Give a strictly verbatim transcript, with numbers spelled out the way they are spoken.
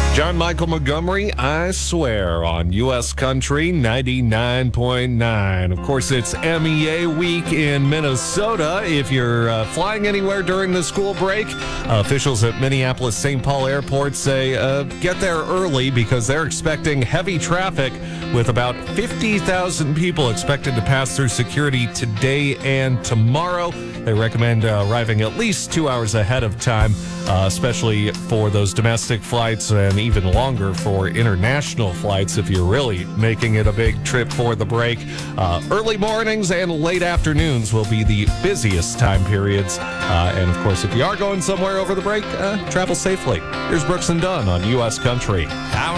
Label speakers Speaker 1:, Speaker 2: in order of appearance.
Speaker 1: John Michael Montgomery, I swear, on U S Country ninety-nine point nine. Of course, it's M E A week in Minnesota. If you're uh, flying anywhere during the school break, uh, officials at Minneapolis Saint Paul Airport say uh, get there early because they're expecting heavy traffic with about fifty thousand people expected to pass through security today and tomorrow. They recommend uh, arriving at least two hours ahead of time, uh, especially for those domestic flights and even longer for international flights if you're really making it a big trip for the break. Uh, early mornings and late afternoons will be the busiest time periods. Uh, and, of course, if you are going somewhere over the break, uh, travel safely. Here's Brooks and Dunn on U S Country.
Speaker 2: Our